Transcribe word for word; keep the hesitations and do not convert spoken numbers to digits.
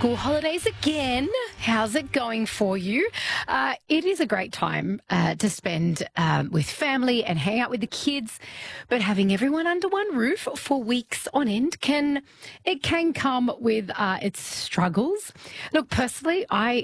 School holidays again. How's it going for you? Uh, it is a great time uh, to spend um, with family and hang out with the kids, but having everyone under one roof for weeks on end can it can come with uh, its struggles. Look, personally, I